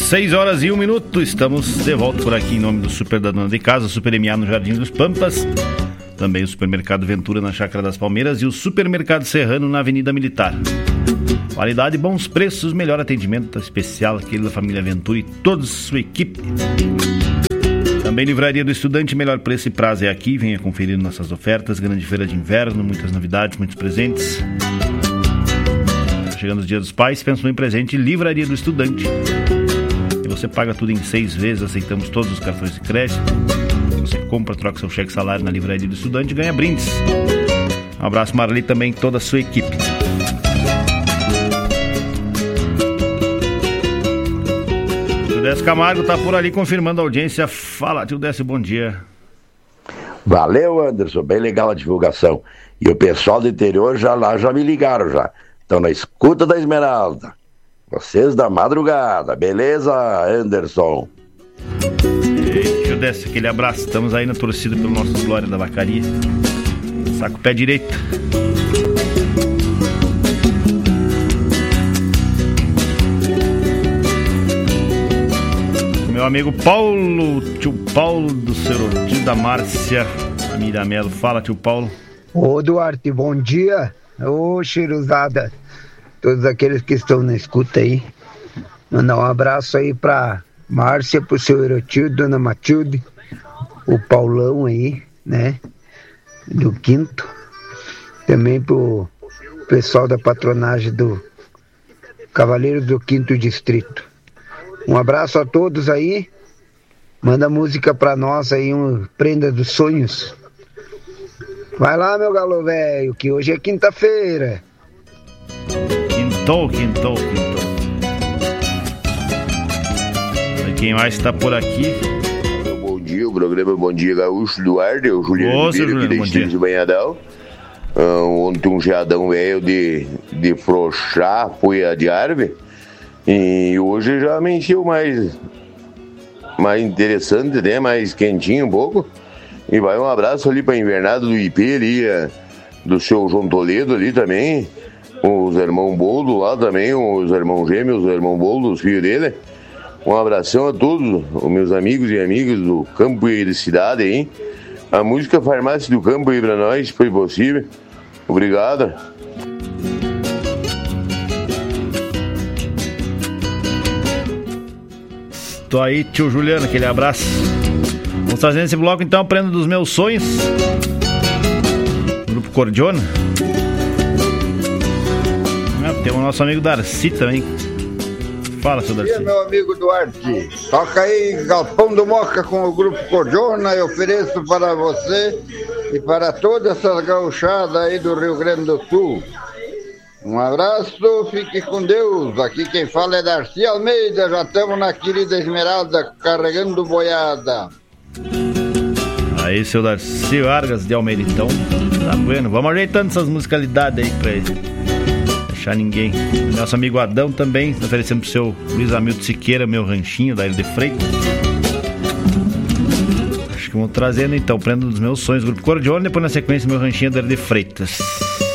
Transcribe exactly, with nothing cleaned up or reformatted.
seis horas e um minuto, estamos de volta por aqui em nome do Super da Dona de Casa, Super M A no Jardim dos Pampas, também o Supermercado Ventura na Chácara das Palmeiras e o Supermercado Serrano na Avenida Militar. Qualidade, bons preços, melhor atendimento especial, aquele da família Ventura e toda a sua equipe. Também Livraria do Estudante, melhor preço e prazo é aqui, venha conferir nossas ofertas, grande feira de inverno, muitas novidades, muitos presentes. Chegando os dias dos pais, pensou em presente, Livraria do Estudante. E você paga tudo em seis vezes, aceitamos todos os cartões de crédito. Você compra, troca seu cheque salário na Livraria do Estudante e ganha brindes. Um abraço, Marli, também toda a sua equipe. Tio Décio Camargo tá por ali confirmando a audiência. Fala, tio Décio, bom dia. Valeu, Anderson, bem legal a divulgação. E o pessoal do interior já lá já me ligaram já. Estão na escuta da Esmeralda. Vocês da madrugada, beleza, Anderson? Ei, tio Décio, aquele abraço. Estamos aí na torcida pelo nosso Glória da Vacaria. Saca o pé direito. Meu amigo Paulo, tio Paulo do Serotinho da Márcia Miramelo. Fala, tio Paulo. Ô, Duarte, bom dia. Ô, cheirosada, todos aqueles que estão na escuta aí. Mandar um abraço aí pra Márcia, pro seu Erotildo, Dona Matilde, o Paulão aí, né, do Quinto. Também pro pessoal da patronagem do Cavaleiro do Quinto Distrito. Um abraço a todos aí. Manda música pra nós aí, um Prenda dos Sonhos. Vai lá, meu galo velho, que hoje é quinta-feira. Quintou, quintou, quintou. E quem mais está por aqui? Bom dia, o programa Bom Dia Gaúcho do Arde, o Juliano Ribeiro, aqui da Estreito de Banhadão. Uh, ontem um geadão velho de, de frouxar, folha de árvore. E hoje já me encheu mais, mais interessante, né? Mais quentinho um pouco. E vai um abraço ali para a invernada do I P ali, do seu João Toledo ali também, os irmãos Boldo lá também, os irmãos gêmeos, os irmãos Boldo, os filhos dele. Um abração a todos, os meus amigos e amigas do campo e da cidade aí. A música Farmácia do Campo aí para nós, se foi possível. Obrigado. Tô aí, tio Juliano, aquele abraço. Vamos trazendo esse bloco então, Prenda dos Meus Sonhos. Grupo Cordiona. Ah, tem o nosso amigo Darcy também. Fala, seu Darcy. E meu amigo Duarte, toca aí Galpão do Moca com o Grupo Cordiona. Eu ofereço para você e para toda essa gauchada aí do Rio Grande do Sul. Um abraço, fique com Deus. Aqui quem fala é Darcy Almeida. Já estamos na querida Esmeralda carregando boiada. Aí, seu Darcy Vargas de Almeida, então tá bueno. Vamos ajeitando essas musicalidades aí pra ele deixar ninguém. Nosso amigo Adão também, oferecendo pro seu Luiz Hamilton Siqueira, meu ranchinho da Ilha de Freitas. Acho que vamos trazendo então, Prenda dos Meus Sonhos, Grupo Cordiona, depois na sequência meu ranchinho da Ilha de Freitas.